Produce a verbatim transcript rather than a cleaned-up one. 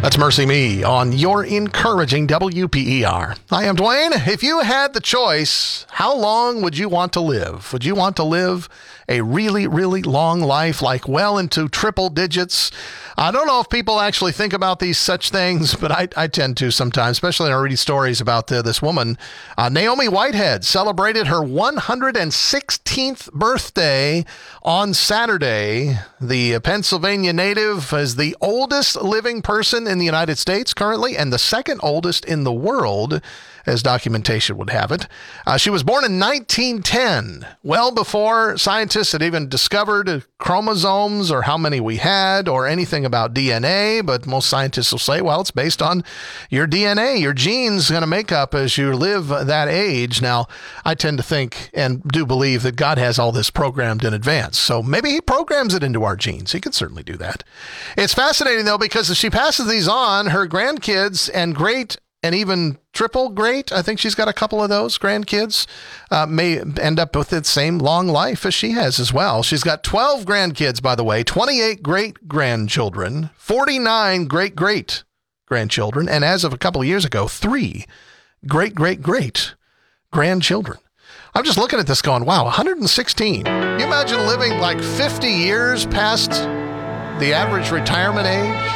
That's Mercy Me on your encouraging W P E R. I am Dwayne. If you had the choice, how long would you want to live? Would you want to live a really, really long life, like well into triple digits? I don't know if people actually think about these such things, but I, I tend to sometimes, especially when I read stories about the, this woman. Uh, Naomi Whitehead celebrated her one hundred sixteenth birthday on Saturday. The Pennsylvania native is the oldest living person in the United States currently, and the second oldest in the world, as documentation would have it. Uh, she was born in nineteen ten, well before scientists had even discovered chromosomes or how many we had or anything about D N A, but most scientists will say, well, it's based on your D N A. Your genes going to make up as you live that age. Now, I tend to think and do believe that God has all this programmed in advance, so maybe he programs it into our genes. He could certainly do that. It's fascinating, though, because as she passes these on, her grandkids and great and even triple great, I think she's got a couple of those grandkids, uh, may end up with the same long life as she has as well. She's got twelve grandkids, by the way, twenty-eight great-grandchildren, forty-nine great-great-grandchildren, and as of a couple of years ago, three great-great-great-grandchildren. I'm just looking at this going, wow, one hundred sixteen. Can you imagine living like fifty years past the average retirement age?